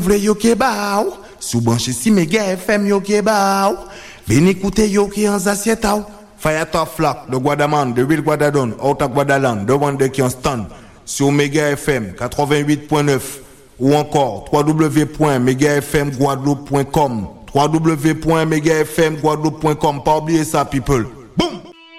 Vle yo ke ba ou, sou branche si Mega FM yo ke ba ou. Veni écouter yo ki en zasieta ou. Fire top flock de Guadaman, de Ville Guadadon, Outa Guadaland, de Wande qui en stand sur Mega FM 88.9 ou encore www.megafmguadeloupe.com www.megafmguadeloupe.com. Pas oublier ça, people. Boom!